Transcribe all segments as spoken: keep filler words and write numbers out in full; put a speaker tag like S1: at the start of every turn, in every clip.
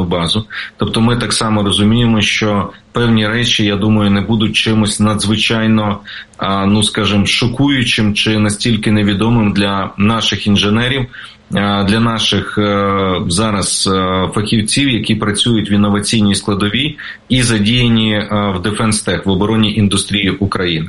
S1: базу. Тобто ми так само розуміємо, що певні речі, я думаю, не будуть чимось надзвичайно, ну скажімо, шокуючим чи настільки невідомим для наших інженерів, для наших зараз фахівців, які працюють в інноваційній складовій і задіяні в Дефенс-Тех, в оборонній індустрії України.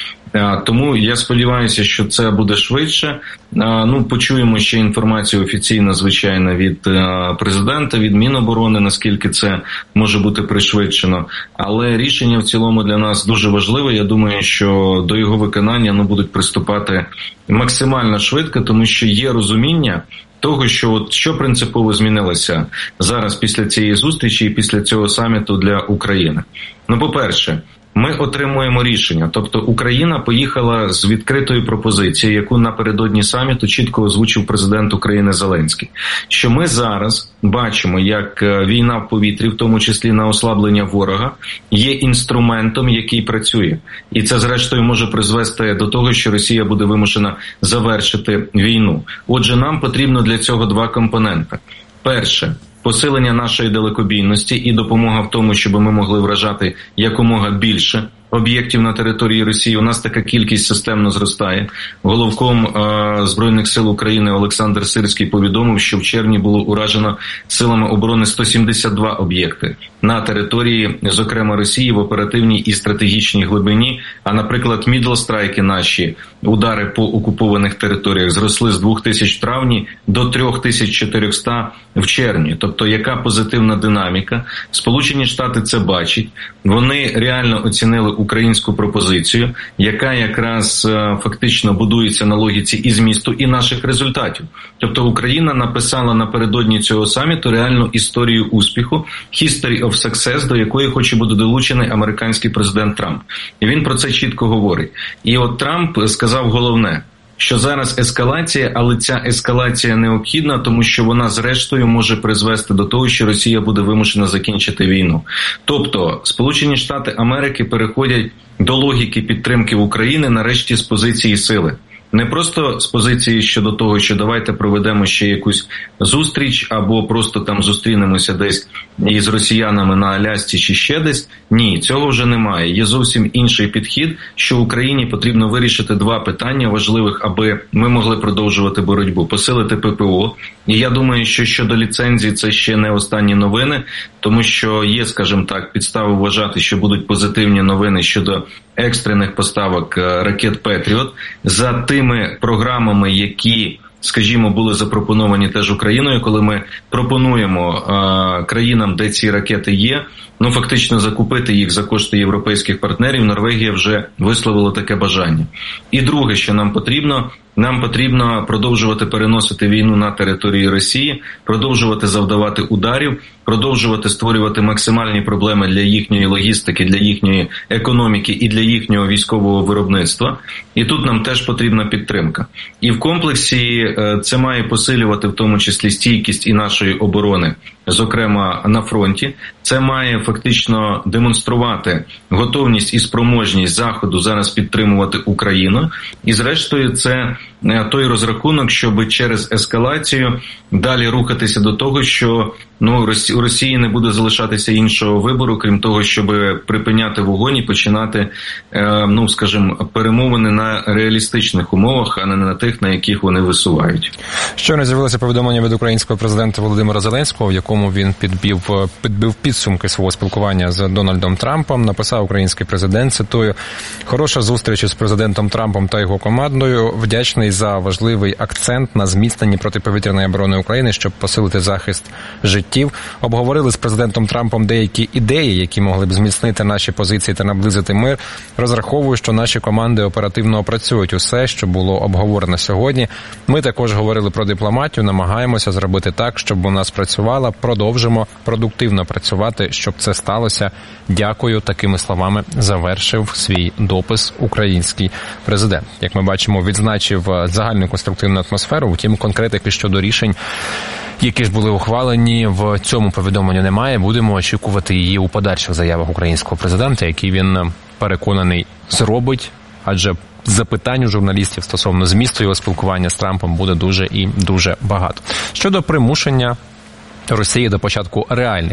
S1: Тому я сподіваюся, що це буде швидше. Ну, почуємо ще інформацію офіційно, звичайно, від президента, від Міноборони, наскільки це може бути пришвидшено. Але рішення в цілому для нас дуже важливе. Я думаю, що до його виконання ну, будуть приступати максимально швидко, тому що є розуміння того, що от що принципово змінилося зараз після цієї зустрічі і після цього саміту для України. Ну, по-перше, ми отримуємо рішення. Тобто Україна поїхала з відкритою пропозицією, яку напередодні саміту чітко озвучив президент України Зеленський. Що ми зараз бачимо, як війна в повітрі, в тому числі на ослаблення ворога, є інструментом, який працює. І це, зрештою, може призвести до того, що Росія буде вимушена завершити війну. Отже, нам потрібно для цього два компоненти. Перше – посилення нашої далекобійності і допомога в тому, щоб ми могли вражати якомога більше об'єктів на території Росії. У нас така кількість системно зростає. Головком е- Збройних сил України Олександр Сирський повідомив, що в червні було уражено силами оборони сто сімдесят два об'єкти на території, зокрема Росії, в оперативній і стратегічній глибині. А, наприклад, мідлстрайки наші, удари по окупованих територіях, зросли з двох тисяч в травні до три тисячі чотириста в червні. Тобто, яка позитивна динаміка? Сполучені Штати це бачать. Вони реально оцінили українську пропозицію, яка якраз е, фактично будується на логіці і змісту, і наших результатів. Тобто Україна написала напередодні цього саміту реальну історію успіху, history of success, до якої хоче бути долучений американський президент Трамп. І він про це чітко говорить. І от Трамп сказав головне, що зараз ескалація, але ця ескалація необхідна, тому що вона зрештою може призвести до того, що Росія буде вимушена закінчити війну. Тобто Сполучені Штати Америки переходять до логіки підтримки України нарешті з позиції сили. Не просто з позиції щодо того, що давайте проведемо ще якусь зустріч або просто там зустрінемося десь із росіянами на Алясці чи ще десь. Ні, цього вже немає. Є зовсім інший підхід, що Україні потрібно вирішити два питання важливих, аби ми могли продовжувати боротьбу. Посилити ППО. І я думаю, що щодо ліцензій це ще не останні новини, тому що є, скажімо так, підстави вважати, що будуть позитивні новини щодо екстрених поставок ракет «Петріот» за тими програмами, які, скажімо, були запропоновані теж Україною, коли ми пропонуємо а, країнам, де ці ракети є, ну фактично закупити їх за кошти європейських партнерів. Норвегія вже висловила таке бажання. І друге, що нам потрібно, нам потрібно продовжувати переносити війну на території Росії, продовжувати завдавати ударів, продовжувати створювати максимальні проблеми для їхньої логістики, для їхньої економіки і для їхнього військового виробництва. І тут нам теж потрібна підтримка. І в комплексі це має посилювати в тому числі стійкість і нашої оборони, зокрема на фронті. Це має фактично демонструвати готовність і спроможність Заходу зараз підтримувати Україну. І зрештою це той розрахунок, щоб через ескалацію далі рухатися до того, що ну, у Росії не буде залишатися іншого вибору, крім того, щоб припиняти вогонь і починати, е, ну, скажімо, перемовини на реалістичних умовах, а не на тих, на яких вони висувають.
S2: Щойно з'явилося повідомлення від українського президента Володимира Зеленського, в якому він підбив, підбив підсумки свого спілкування з Дональдом Трампом. Написав український президент, цитую, «Хороша зустріч із президентом Трампом та його командою. Вдячний за важливий акцент на зміцненні протиповітряної оборони України, щоб посилити захист життів. Обговорили з президентом Трампом деякі ідеї, які могли б зміцнити наші позиції та наблизити мир. Розраховую, що наші команди оперативно опрацюють усе, що було обговорено сьогодні. Ми також говорили про дипломатію, намагаємося зробити так, щоб у нас працювала. Продовжимо продуктивно працювати, щоб це сталося. Дякую». Такими словами завершив свій допис український президент. Як ми бачимо, відзначив загальну конструктивну атмосферу, втім конкретики щодо рішень, які ж були ухвалені, в цьому повідомленні немає. Будемо очікувати її у подальших заявах українського президента, які він, переконаний, зробить, адже запитань у журналістів стосовно змісту його спілкування з Трампом буде дуже і дуже багато. Щодо примушення Росії до початку реальних